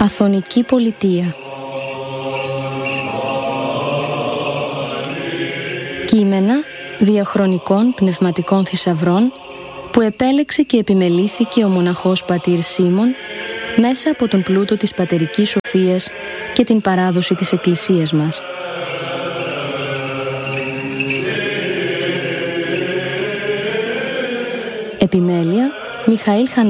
Αθωνική πολιτεία. Κείμενα διαχρονικών πνευματικών θησαυρών που επέλεξε και επιμελήθηκε ο μοναχός πατήρ Σίμων μέσα από τον πλούτο της πατερικής σοφίας και την παράδοση της Εκκλησίας μας. Επιμέλεια Μιχαήλ